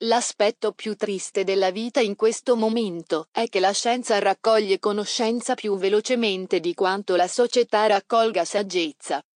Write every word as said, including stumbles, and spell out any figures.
L'aspetto più triste della vita in questo momento è che la scienza raccoglie conoscenza più velocemente di quanto la società raccolga saggezza.